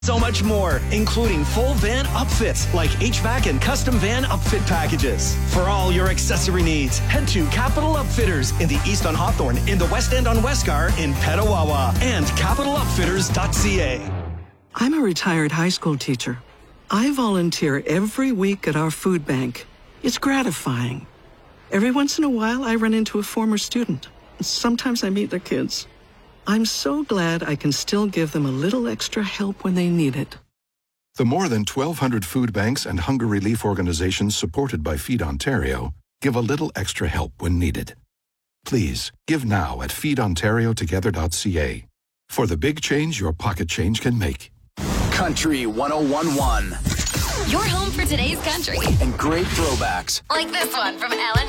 So much more, including full van upfits like HVAC and custom van upfit packages. For all your accessory needs, head to Capital Upfitters in the East on Hawthorne, in the West End on Westgar, in Petawawa, and capitalupfitters.ca. I'm a retired high school teacher. I volunteer every week at our food bank. It's gratifying. Every once in a while, I run into a former student. Sometimes I meet their kids. I'm so glad I can still give them a little extra help when they need it. The more than 1,200 food banks and hunger relief organizations supported by Feed Ontario give a little extra help when needed. Please, give now at feedontariotogether.ca for the big change your pocket change can make. Country 101.1. Your home for today's country. And great throwbacks. Like this one from Alan